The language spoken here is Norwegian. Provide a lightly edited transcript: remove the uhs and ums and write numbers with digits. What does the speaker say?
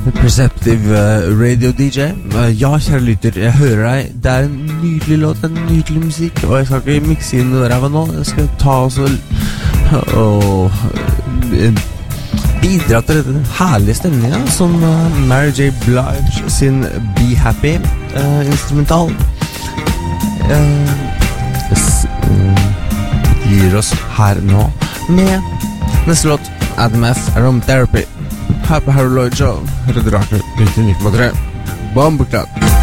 Perceptive Radio DJ. Ja, kjære lytter, jeg hører deg. Det en nydelig låt, en nydelig musikk, og jeg skal ikke mikse inn noe ræva nå. Jeg skal ta og bidra til denne herlige stemningen som Mary J. Blige sin Be Happy instrumental gir oss her nå med neste låt Adam F. Aromatherapy her på Harold Lloyd Show Radio Radio 99,3 Bombeklart